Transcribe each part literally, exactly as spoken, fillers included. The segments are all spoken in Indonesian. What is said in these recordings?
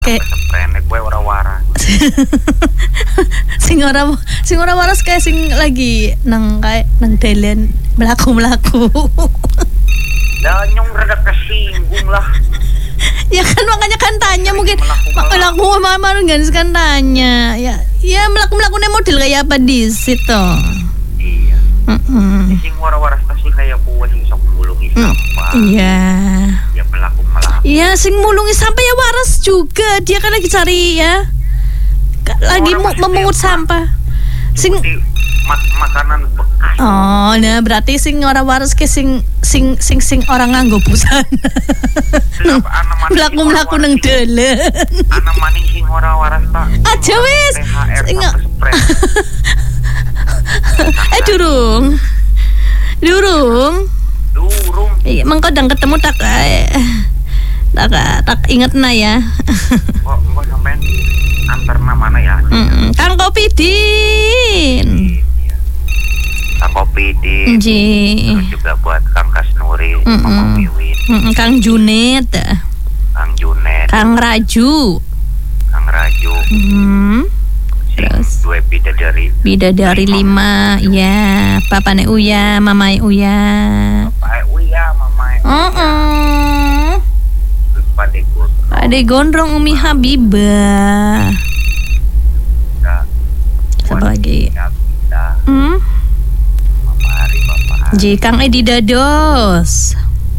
Kayak seprene gue ora waras. sing ora sing ora waras kayak sing lagi nang kayak nang dalan melaku-melaku. Lah nyong rada kesinggung lah. Ya kan makanya kan tanya mungkin melaku mama kan kan tanya. Ya ya melaku-melakunya model kayak apa di situ? Iya. Heeh. Sing ora waras pasti kayak gue sing sok mulungi sampah. Iya. Ya melaku melaku. Iya, sing mulungi sampah ya waras juga. Dia kan lagi cari ya. Lagi mu- memungut sampah. Sing mak- makanan bekas. Oh, nah berarti sing ora waras ke sing sing sing sing orang nganggo busana. Mlaku-mlaku nang dalan. Ana maning sing ora waras tak. Aja wis. Sing Eh durung. Durung. Durung. Iya, mengko ndang ketemu tak eh, tak tak inget na ya. Kok kok sampean antarna mana ya? Mm-mm. Kang Kopidin. Kang Kopidin. Ji. Terus juga buat Kang Kasnuri, Mama Miwin. Mm-mm. Kang Junet. Kang Junet. Kang Raju. Kang Raju. Hmm. Terus dua bidadari. Bidadari lima, ya. Papane Uya, mamai Uya. Bapak Uya, Mama. Heeh. Terus Pade Gondrong. Pade Gondrong Umi Habibah. Nah, Siapa lagi? Kita, Hmm? Mama Ari, Bapak Ari. Ji Kang Edi Dados.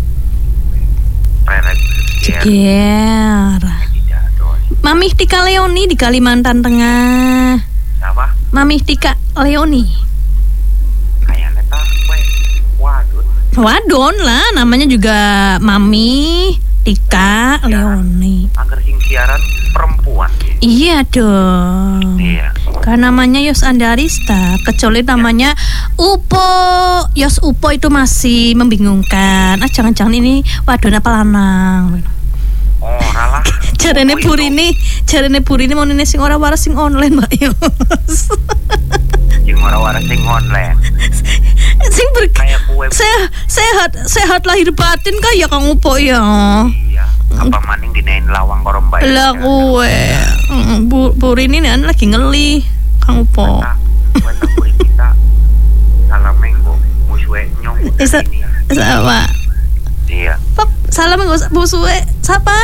Prerek. Ceger. Mamih Tika Leoni di Kalimantan Tengah. Siapa? Mamih Tika Leoni. Kayaknya tak, weh. Waduh. Wadon lah, namanya juga Mami Tika Leoni. Angger sing siaran perempuan. Iya dong. Iya. Kan namanya Yos Andarista, kecuali namanya Upo. Yos Upo itu masih membingungkan. Ah jangan-jangan ini wadon apa lanang. Oh, ralah. Jarene Purini, jarene Purini mau nene sing ora waras sing online, Mbak Yos. Sing ora waras sing online. Sing ber Kayak kue. sehat, sehat, sehat lahir batin kayak Kang Upo ya. Iya. Apa maning dinain lawang karo Mbak. Lah kue. Bu Purini nih lagi ngeli Kang Upo. Weta kuwi kita salam menggo musuhe nyong. Isa sama. Iya. Pap, salam enggak musuhe. Siapa?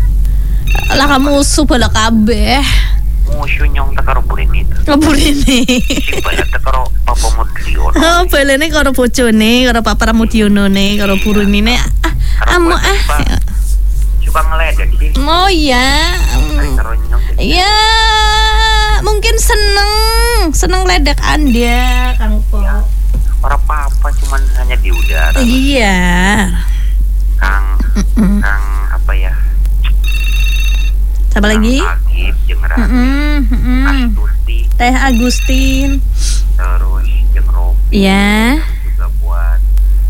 Lah kamu musuh bala kabeh. Musuh nyong tak karo Purini. Purini. Sing bala tak karo Papa Mudiono. Oh, balene karo bojone, karo Papa Mudiono ne, karo Purini ne. Ah, amo ah. Suka ngeledek sih. Oh iya. Karo nyong. Ya, mungkin seneng, seneng ledekan dia, Kang Po. Ya, ora apa-apa, cuman hanya di udara. Iya. Kang, Mm-mm. Kang apa ya? Siapa lagi? Kang Agib, jeung Rani, Mm-mm, mm-mm. Astuti, Teh Agustin. terus jeung Robi. Ya. Juga buat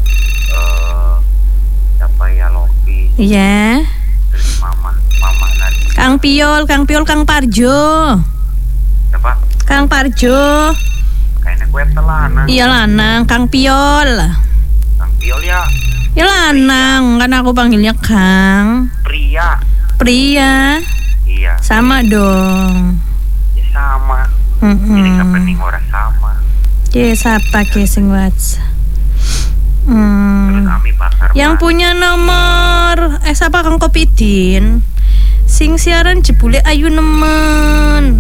eh siapa ya Loki, Iya. terus Mama, Mama Nadia. Kang Piol, Kang Piol, Kang Parjo. Siapa? Kang Parjo. Kayaknya gue telana. Iya lanang, Kang Piol. Kang Piol ya Ya lanang, kan aku panggilnya Kang. pria. Pria. Iya. Sama dong. Ya sama. Ini kapan nih Mm-mm. ora sama. Ye, siapa ke sing what's? Terus Hmm. kami bakar. Yang punya nomor eh siapa Kang Kopidin? Sing siaran jebule ayu nemen.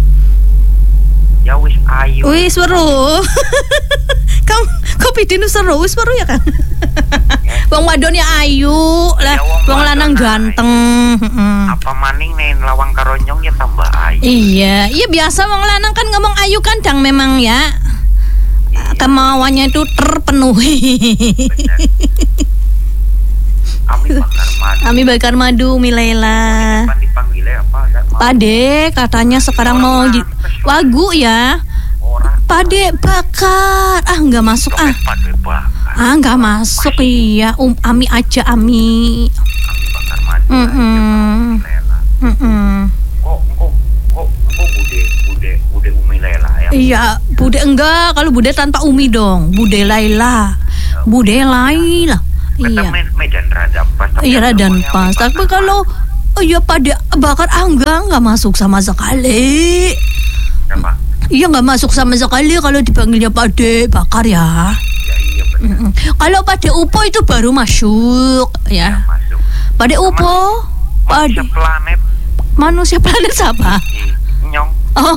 Ya wis ayu. Wis weruh. Kang Kopidin wis seru, wis weruh ya kan? Wong wadon ya ayu lah, Ya, wong wong wadon lanang ayu. ganteng. Heeh. Apa maning nih lawang karonyong ya tambah ayu. Iya, iya biasa wong lanang kan ngomong ayu kadang memang ya. Kemauannya itu terpenuhi. Ami bakar madu. Ami bakar madu, Milela. Depan dipanggilnya apa? Ada Pade katanya sekarang mau di wagu ya. orang. Pade bakar. Ah nggak masuk ah. Pade bakar. Ah nggak masuk iya. Um, Ami aja Ami. Ami bakar madu. Mm-mm. Lela. Mm-mm. Kok kok kok kok bude bude bude Umi Lela ya? Iya, Bude enggak. Kalau Bude tanpa Umi dong. Bude Laila. Bude Laila. Kita Iya. me- medan rada pas. tapi Iya ada dan semuanya pas. Umi Tapi bakar kalau madu. Oh iya, Pade bakar angga nggak masuk sama sekali. Siapa? Iya, nggak masuk sama sekali kalau dipanggilnya Pade bakar ya. Ya iya benar. Mm-mm. Kalau Pade Upo itu baru masuk Ya, ya. masuk. Pade Upo, Manusia Pade planet. manusia planet siapa? Ih, nyong. Oh.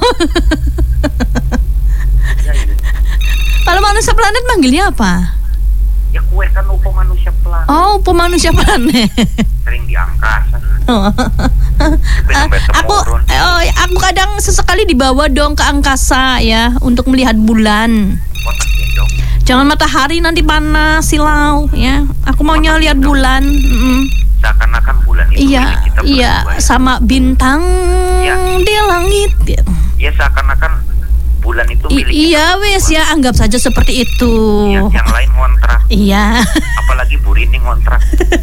Ya, iya. Kalau manusia planet manggilnya apa? Ya kue kan upo manusia planet. Oh, Upo manusia planet. Sering di angkasa. Oh. Benang beta aku turun. oh, aku kadang sesekali dibawa dong ke angkasa ya untuk melihat bulan. Kotak gendong. Jangan matahari nanti panas silau ya. Aku maunya lihat bulan. Mm-mm. Seakan-akan bulan itu Iya, milik kita iya, berdua, ya. sama bintang Iya. di langit. Ya seakan-akan bulan itu I- milik iya, kita wes berdua. ya, anggap saja seperti itu. Iya, yang lain ngontrak. Iya. Apalagi Bu Rini ngontrak.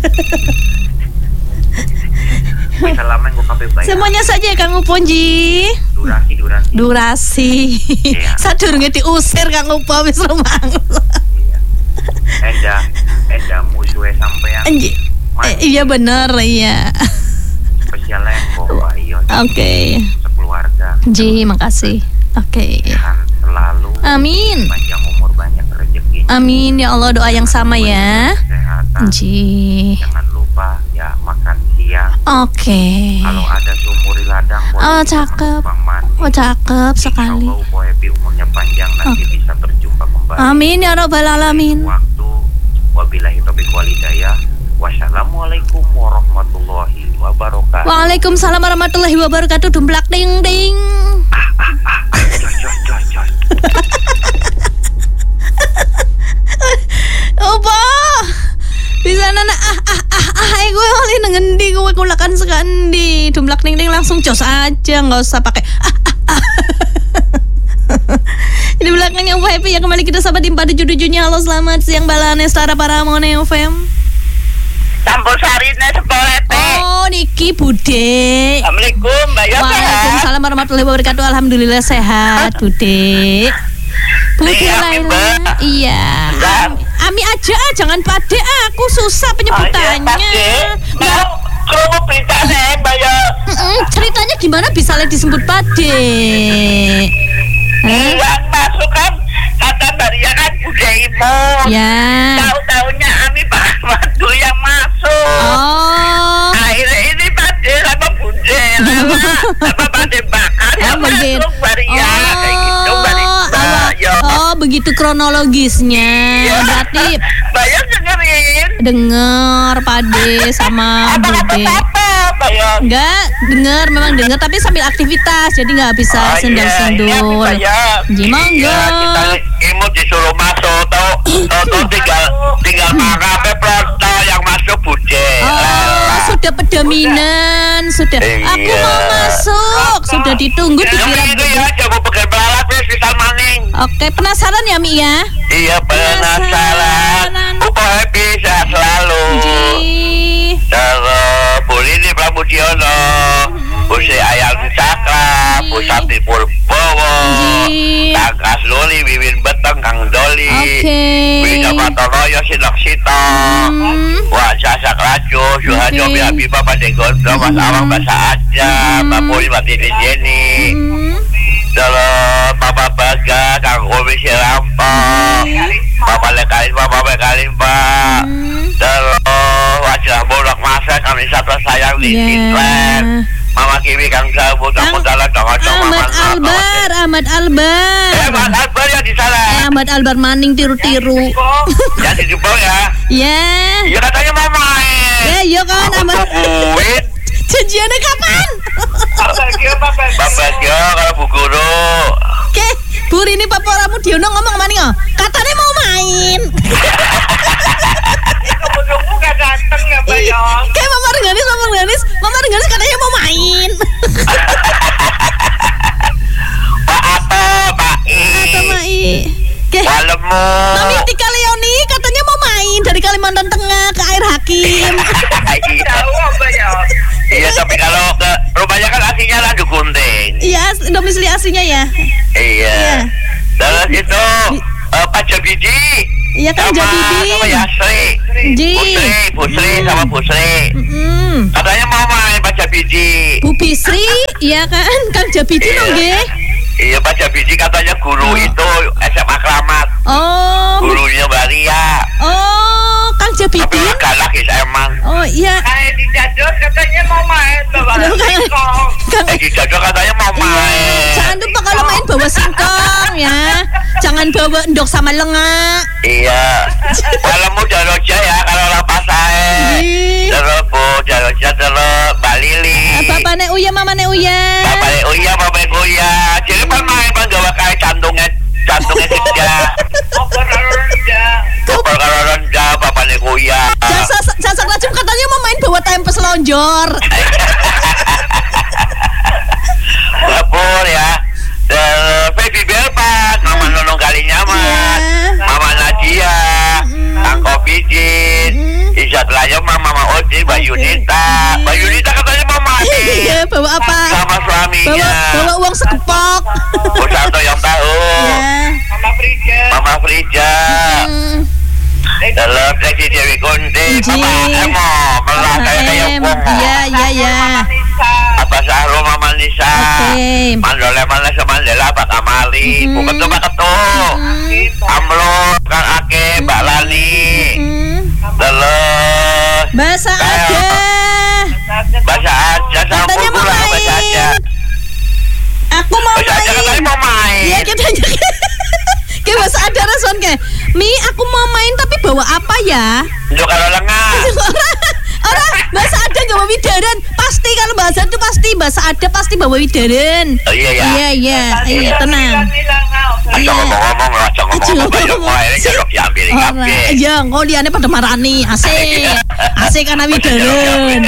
Bisa lama gue kabeh bayar. Semuanya saja Kang Uponji. Durasi durasi. Durasi. Iya. Sadurunge diusir Kang Upo wis rumang. Iya. Enda enda musuhe sampean. Anji. Eh, iya bener, iya. Spesialnya kok Pak Iyo. Oke. Sekeluarga. Ji, makasih. Oke. Sehat selalu. Amin. Panjang umur, banyak rezeki. Amin ya Allah, doa yang sama ya. Kesehatan. Ji. Jangan lupa ya makan siang. Oke. Kalau ada sumur di ladang boleh Oh, kita cakep. menumpang mandi. Oh, cakep sekali. Insyaallah Upo Happy umurnya panjang nanti bisa berjumpa kembali. Amin ya Rabbal Alamin. Waktu wabillahi taufiq wal hidayah. Wassalamualaikum warahmatullahi wabarakatuh. Waalaikumsalam warahmatullahi wabarakatuh. Dumplak ding ding. Jos jos jos jos. Opo? Bisa nana ah ah ah ah eh gue oli nengendi gue kulakan sekandi. Dumplak ding ding langsung jos aja, nggak usah pakai ah ah ah. Di belakangnya Upo Happy ya, kembali kita sahabat di pada judu-judunya. Halo, selamat siang Balane Stara Paramone F M. Campur sarine sepolete. Oh, Niki Bude. Assalamualaikum, Mbak Yo. Waalaikumsalam warahmatullahi wabarakatuh. Alhamdulillah sehat, Bude. Bude Iya, Ami, Laila. Mbak. Iya. Mbak. Ami aja, ah, jangan Pade. Aku susah penyebutannya. Mau kerungu berita nih, Mbak Yo. Mm-mm, ceritanya gimana bisa le disebut Pade? Hah? Yang masuk kan kata Mbak Ria kan Bude Imu. Ya. Tahu-tahunya Ami Pak Madu yang masuk. Oh. Akhirnya ini Pade sama Bude lama sama Pade bakar yang Oh, begitu. masuk Mbak Ria. Kayak gitu Mbak Ria. awal- Yo. oh, begitu kronologisnya. Iya. Berarti Mbak Yo dengerin. denger Pade sama Apa-apa Bude. apa Mbak Yo. Enggak, denger memang denger tapi sambil aktivitas jadi nggak bisa Oh, sendal-sendul. Iya, iya, Ji, monggo. iya, kita imut disuruh masuk tau, tau, tau tinggal tinggal makan pronto yang masuk Bude. Oh, sudah pedaminan, sudah. Iya. Aku mau masuk, sudah ditunggu Yang dikira itu Bude. ya, jago pegang pelalat wis bisa maning. Oke, penasaran ya Mi ya? Iya penasaran. Penasaran. Upo Happy sehat selalu. Ji. Terus Bu Lini Pramudiono, Bu Si Ayal Cakra, Bu Sakti Purbowo, Ji. Kang Kasluli, Wiwin Beteng, Kang Doli, Oke. Wina Patonoyo, Sinok Sito, Hmm. Wah Sasak Rajo, Suhajo, Oke. Biabi Bapak Degondo, Mas Awang Basa Aja, Mbak Puri, Mbak Tini Jenny, Hmm. terus Bapak Baga, Kang Komi Sirampo, Bapak Lekalin, Bapak Lekalin, Mbak. Hmm. Terus wajah bolak masa kami satu sayang di Ya. Sitlen. Mama Kimi Kang Sabu, kamu Kang- dalam dong-dong Ahmad Albar, Ahmad Eh, Albar. Mas Albar ya di sana. Eh, Ahmad Albar maning tiru-tiru. Ya di Jepang ya. Ya. Ya katanya mau main. Ya, iya kan Aku Ahmad. tungguin. Janjiannya kapan? Bapak Jo kalau Bu Guru. Oke, Bu Rini Pak Poramu Diono ngomong kemana nggak? Katanya mau main. Tunggu gak dateng ya Mbak Ih, Yo. Kayak Mama Rengganis, Mama Rengganis, Mama Rengganis katanya mau main. Pak Ato, Pak I. Atau Mai. Oke. Walemu. Mami Tika Leoni katanya mau main dari Kalimantan Tengah ke Air Hakim. Tahu Mbak Yo. Iya tapi kalau ke rumahnya kan aslinya Randu Gunting. Iya, as- domisili aslinya ya. Iya. Terus itu eh, Pak Jabidi. Iya kan sama, Jabidi. sama Yasri. Ji. Pusri, Pusri sama Pusri. Mm-mm. Katanya mau main Pak Pak Jabidi. Bu Bisri, iya kan? Kang Jabidi Iya. no nggih. Iya Pak Jabidi katanya guru Oh. itu S M A Kramat. Oh. Gurunya Mbak Ria. Oh, Kang Tapi Jabidi. orang galak ya emang. Oh, iya. Kayak di Jadot katanya mau main bawa Aduh, Kang. singkong. Kang Eh di Jadot katanya mau Iya, main. jangan lupa kalau main bawa singkong ya. Jangan bawa endok sama lenga. Iya. Kalau mau Jaroja ya kalau lapas saya. Ih. Terus Bu Jaroja terus Mbak Lili. Ah, Bapak nek uya, mama nek uya. Bapak Lek Uya, Bapak Lek Uya. Jadi pan main pan gawa kayak jantungnya jantungnya kerja. Oper karo rendah. Bapak kalau rendah Bapak Lek Uya. Jasa jasa racun katanya mau main bawa tempe selonjor. Dapur ya. Terus Baby Belpas, Mama Nunung Kali Nyaman, Iya. Mama Nadia, Mm-mm. Kang Kopijin, Mm-mm. Izzat Layo, Mama Mama Odi, Mbak Yunita. Mbak Yunita katanya mau mati Iya, bawa apa? sama suaminya. Bawa bawa uang sekepok. Usanto yang tahu. Ya. Mama Frida. Mama Frida. Hmm. Terus Lady Dewi Kunti, Ji. Mama Emo, melah kayak kayak Em, wong. Iya, iya, iya. Nisa. Apa Sahru Mama Nisa. Oke. Mandole Mandole Semandela Pak Kamali. Mhm. Bukan tuh Pak Ketu. Hmm. Amlo, Kang Ake, Mbak Lani. Hmm. Terus Bahasa Kayak ada. Bahasa aja sama Katanya mau Pulgula Bahasa aja. main. Aku mau Bahasa aja katanya main. mau main. Iya, kita aja. Kayak bahasa ada respon kayak, Mi, aku mau main tapi bawa apa ya? Untuk kalau lengah. Orang, orang bahasa ada gak bawa widaran. Pasti kalau bahasa itu pasti bahasa ada pasti bawa widaran. Oh iya ya. Iya, iya, iya, tenang. Aja Iya. ngomong-ngomong lah, aja ngomong-ngomong Aja banyak mau ini jaluk diambil Ora, kabeh. iya, kok liane pada marani, asik. Asik karena widaran.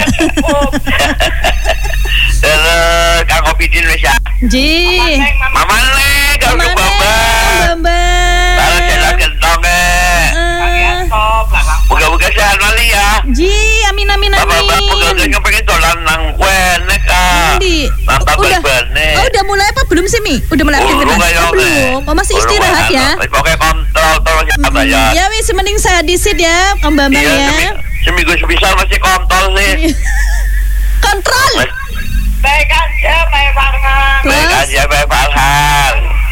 Terus Kang Kopijin wis ya. Ji. Mama le, kau Kemana? bamba. Bamba. Kalau jalan gentong eh. Eh, Buka-buka sehat mali ya. Ji, amin amin Bapak-bapak buka-buka amin. pengen dolan nang kene ka. Di, Nampak udah, berbane. oh, udah mulai apa belum sih Mi? Udah mulai Urung aktivitas? ayo, Oh, belum. Oh, masih istirahat ya? Pokoknya kontrol terus ya apa ya. Ya wis, mending saya disit ya, Om Bambang Iya, ya. semi- seminggu sebisa masih kontrol sih. Kontrol. Baik aja, baik banget. Terus? Baik aja, baik Farhan.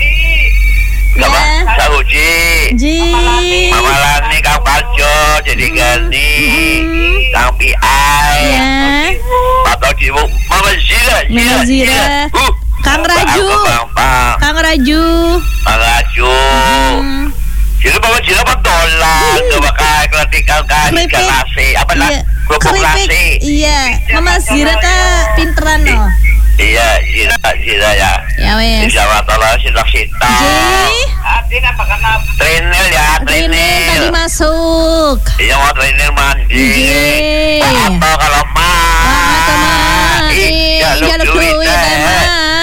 Ya. Sama Sahuji. Ji. Mama Lani, Kang Parjo, jadi Gani, Kang Pi Ai, Ya. Atau di Mama Zira, Mama Zira. Uh, Kang Raju. Bang Bang, Kang Raju. Kang Raju. Hmm. Jadi Mama Zira apa dolan, coba kayak ketika kayak Keripik. nasi, apa lah, Iya. kerupuk nasi. Keripik. Iya. Mama Zira kak pinteran loh. Iya, Zira, Zira ya. Ya Di wes. Jawa Tengah sitok sitok. Ji. Adin apa kenapa? Trainil ya, Ini tadi trainil. masuk. Iya mau trainil mandi. Ji. Apa kalau mah? Wah, teman. Ih, jaluk duit tema.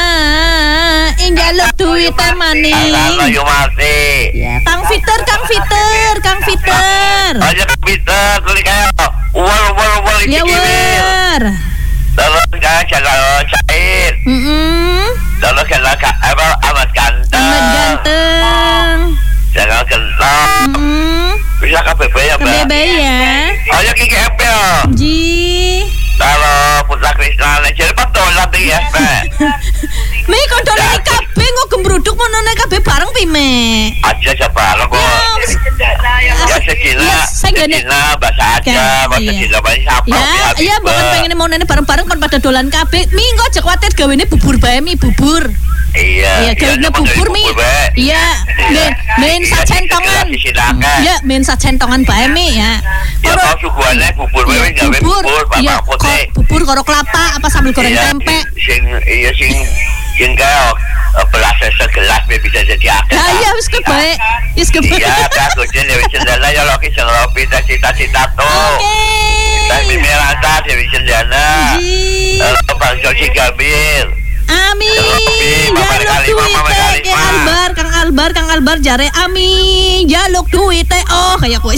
Ih, jaluk duit tema nih. Kalau you mati. Ya, Kang Fiter, Kang Fiter, Kang Fiter. Aja Peter, tuh kayak uwal uwal uwal Ya iki. wer. Terus kayak jalan cair. Mm-mm. Terus jalan ka- apa amat ganteng. Amat ganteng. Jalan ganteng. Mm-mm. Bisa K B B ya, Mbak? Kebebe ya. Ayo Kiki M P ya. Ji. Kalau Putra Krisna jadi pentolan tuh ya, Mbak. Mi kontone iki kabeh kok gembruduk monone kabeh bareng pi Me. Aja siapa lo kok? Ya, wis. Ya segila, Iya, saya gini. segila bahasa aja, Kan, bahasa iya. segila bahasa apa? Ya, iya bukan pengen mau nene bareng-bareng kon pada dolan kabeh. Mi kok aja kuwatir gawene bubur bae Mi, bubur. Iya, Iya, gawene bubur Mi. Iya, men men sacentongan. Iya, men sacentongan bae Mi ya. Ya Koro- mau suguhannya bubur Iya, bae gawe bubur, iya, bapak kok putih. bubur karo kelapa apa sambal goreng Iya, tempe. sing iya sing sing kaya eh, belas segelas be bisa jadi akeh. Lah iya wis kebae. Wis kebae. Iya, Kak, kujen Dewi Cendana ya lo ki sing ropi ta cita-cita to. Oke. Tapi merata Dewi Cendana. Ji. Eh, Bang Joci Gabir. Amin. Amin. Mama Jaluk kali, duit mama teh kali, Kang Ma. Albar, Kang Albar, Kang Albar jare amin. Jaluk duit teh oh kayak kowe.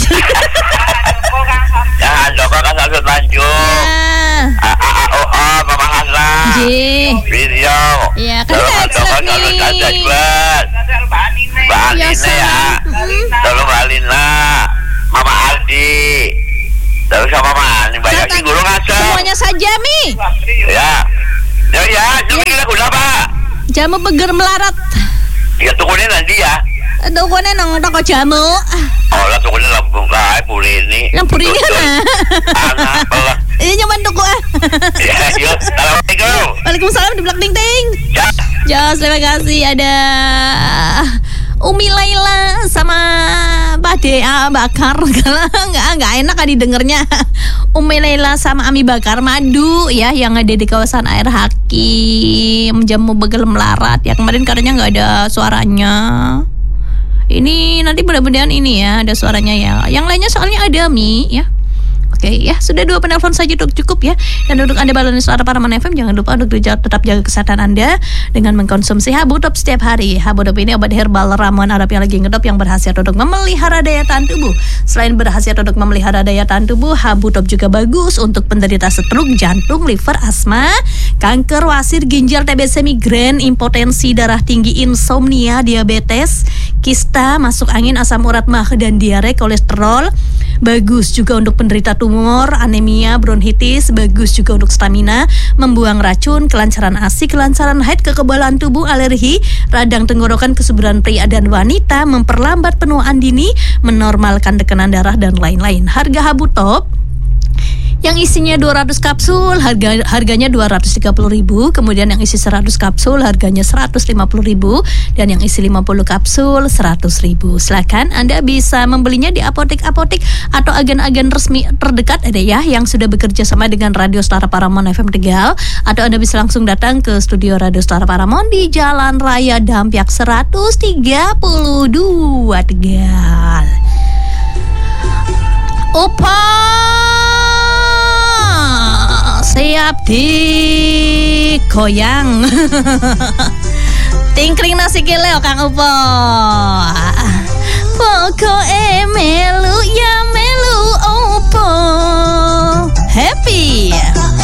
Ya, Joko kan satu Tanjung. Ya. A A A O A Mama Hasan. Ji. Video. Iya, kan Terus kita Joko ekstrak kalau nih. ada buat. Mbak Alina Biasa. ya. Mm. Terus Mbak Alina. Mama Aldi. Terus sama mana bayangin guru ngaca. Semuanya saja Mi. Ya. Ya ya, jadi kita guna Pak. Jamu beger melarat. Ya tukunin nanti ya. Tukunin nang toko jamu. Oh lah tukunin lampu kai purini. Lampu ini mana? Anak Allah. Ini nyaman tuku ah. Ya, yuk. Assalamualaikum. Waalaikumsalam di belakang ting ting. Ya. Jos, terima kasih ada Umi Laila sama Mbak Dea Bakar. Nggak nggak enak kan didengarnya. Umi Laila sama Ami Bakar Madu ya yang ada di kawasan Air Hakim Jamu Begel Melarat ya kemarin katanya nggak ada suaranya. Ini nanti mudah-mudahan ini ya ada suaranya ya. Yang lainnya soalnya ada Mi ya. Oke ya, sudah dua penelpon saja cukup ya. Dan untuk Anda balon suara Paraman F M, jangan lupa untuk tetap jaga kesehatan Anda dengan mengkonsumsi Habudop setiap hari. Habudop ini obat herbal ramuan Arab yang lagi ngedop yang berkhasiat untuk memelihara daya tahan tubuh. Selain berkhasiat untuk memelihara daya tahan tubuh, Habudop juga bagus untuk penderita stroke, jantung, liver, asma, kanker, wasir, ginjal, T B C, migrain, impotensi, darah tinggi, insomnia, diabetes, kista, masuk angin, asam urat, mah dan diare, kolesterol. Bagus juga untuk penderita tumor, anemia, bronkitis, bagus juga untuk stamina, membuang racun, kelancaran A S I, kelancaran haid, kekebalan tubuh, alergi, radang tenggorokan, kesuburan pria dan wanita, memperlambat penuaan dini, menormalkan tekanan darah dan lain-lain. Harga Habutop yang isinya dua ratus kapsul harga harganya dua ratus tiga puluh ribu, kemudian yang isi seratus kapsul harganya seratus lima puluh ribu dan yang isi lima puluh kapsul seratus ribu. Silakan Anda bisa membelinya di apotek-apotek atau agen-agen resmi terdekat ada ya yang sudah bekerja sama dengan Radio Setara Paramount F M Tegal, atau Anda bisa langsung datang ke studio Radio Setara Paramount di Jalan Raya Dampyak seratus tiga puluh dua Tegal. Opa siap digoyang. Tingkring nasi kileo Kang Upo.